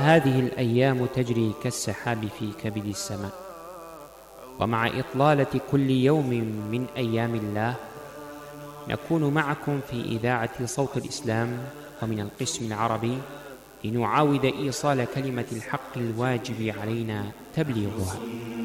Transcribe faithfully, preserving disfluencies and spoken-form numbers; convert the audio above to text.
هذه الأيام تجري كالسحاب في كبد السماء، ومع إطلالة كل يوم من أيام الله نكون معكم في إذاعة صوت الإسلام ومن القسم العربي لنعاود إيصال كلمة الحق الواجب علينا تبليغها.